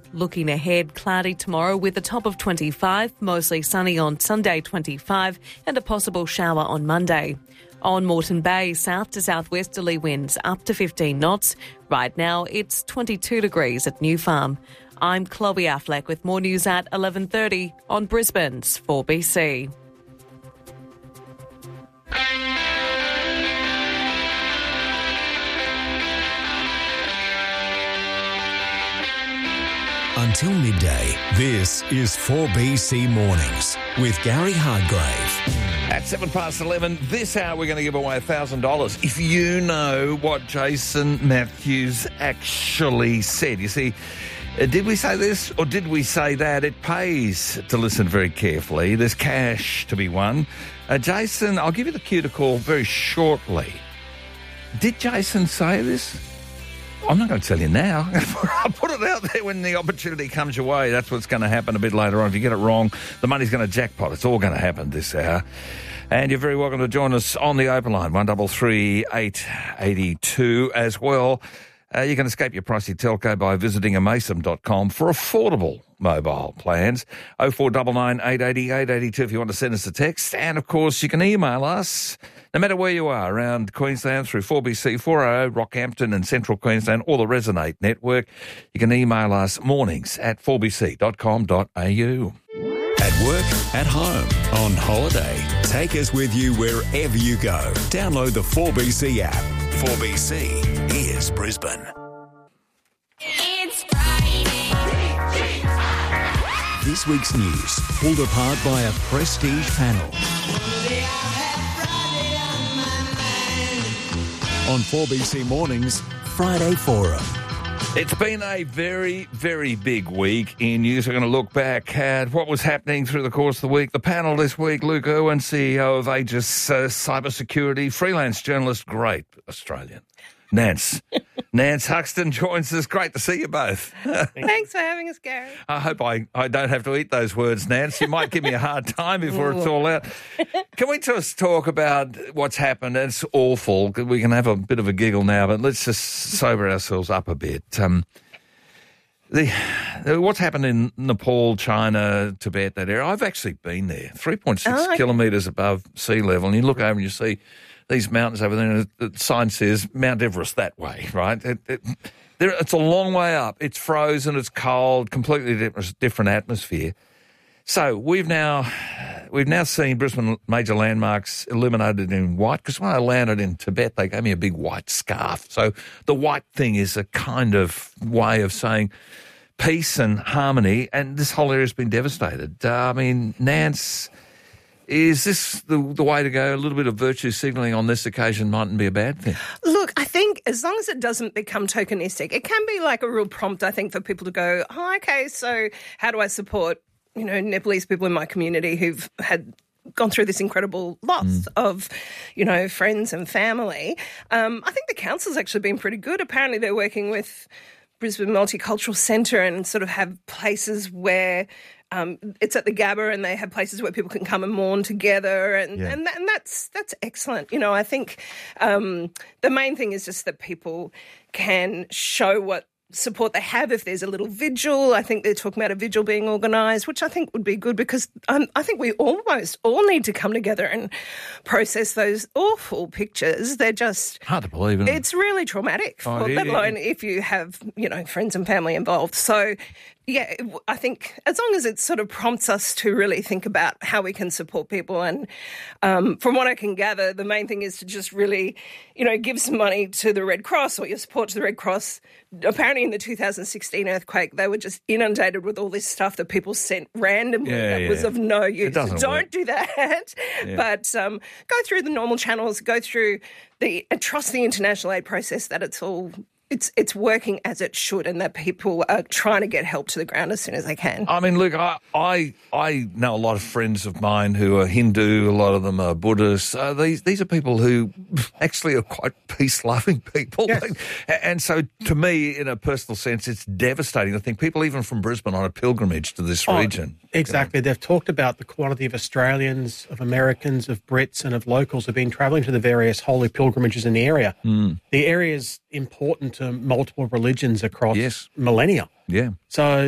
Looking ahead, cloudy tomorrow with a top of 25, mostly sunny on Sunday 25 and a possible shower on Monday. On Moreton Bay, south to southwesterly winds up to 15 knots. Right now it's 22 degrees at New Farm. I'm Chloe Affleck with more news at 11:30 on Brisbane's 4BC. Until midday, this is 4BC Mornings with Gary Hardgrave. At 11:07, this hour we're going to give away $1,000 if you know what Jason Matthews actually said. You see, did we say this or did we say that? It pays to listen very carefully. There's cash to be won. Jason, I'll give you the cue to call very shortly. Did Jason say this? I'm not going to tell you now. I'll put it out there when the opportunity comes your way. That's what's going to happen a bit later on. If you get it wrong, the money's going to jackpot. It's all going to happen this hour. And you're very welcome to join us on the open line, 133 882 as well. You can escape your pricey telco by visiting amason.com for affordable mobile plans. 0499 880 882 if you want to send us a text. And, of course, you can email us no matter where you are around Queensland through 4BC, 400, Rockhampton and Central Queensland or the Resonate network. You can email us mornings@4bc.com.au. At work, at home, on holiday. Take us with you wherever you go. Download the 4BC app. 4BC is Brisbane. It's Friday. This week's news pulled apart by a prestige panel. On 4BC Mornings, Friday Forum. It's been a very, very big week in news. We're going to look back at what was happening through the course of the week. The panel this week, Luke Irwin, CEO of Aegis Cybersecurity, freelance journalist, great Australian. Nance Huxton joins us. Great to see you both. Thanks for having us, Gary. I hope I don't have to eat those words, Nance. You might give me a hard time before it's all out. Can we just talk about what's happened? It's awful. We can have a bit of a giggle now, but let's just sober ourselves up a bit. What's happened in Nepal, China, Tibet, that area, I've actually been there, 3.6 kilometres above sea level, and you look over and you see these mountains over there, and the sign says Mount Everest that way, right? It's a long way up. It's frozen, it's cold, completely different atmosphere. So we've now seen Brisbane major landmarks illuminated in white, because when I landed in Tibet, they gave me a big white scarf. So the white thing is a kind of way of saying peace and harmony, and this whole area has been devastated. I mean, Nance, is this the way to go? A little bit of virtue signalling on this occasion mightn't be a bad thing. Look, I think as long as it doesn't become tokenistic, it can be like a real prompt, I think, for people to go, oh, okay, so how do I support, Nepalese people in my community who've had gone through this incredible loss of, friends and family. I think the council's actually been pretty good. Apparently they're working with Brisbane Multicultural Centre and sort of have places where it's at the Gabba, and they have places where people can come and mourn together, and that's excellent. I think the main thing is just that people can show what support they have if there's a little vigil. I think they're talking about a vigil being organised, which I think would be good, because I think we almost all need to come together and process those awful pictures. They're just hard to believe. It's really traumatic, let alone if you have, friends and family involved. So, yeah, I think as long as it sort of prompts us to really think about how we can support people, and from what I can gather, the main thing is to just really, give some money to the Red Cross, or your support to the Red Cross. Apparently in the 2016 earthquake, they were just inundated with all this stuff that people sent randomly that was of no use. Don't do that. Yeah. But go through the normal channels, go through trust the international aid process, that it's all it's working as it should, and that people are trying to get help to the ground as soon as they can. I mean, look, I know a lot of friends of mine who are Hindu, a lot of them are Buddhists. These are people who actually are quite peace-loving people. Yes. And so to me, in a personal sense, it's devastating to think people even from Brisbane on a pilgrimage to this region. Exactly. They've talked about the quality of Australians, of Americans, of Brits and of locals who've been travelling to the various holy pilgrimages in the area. The area is important to multiple religions across millennia. Yeah. So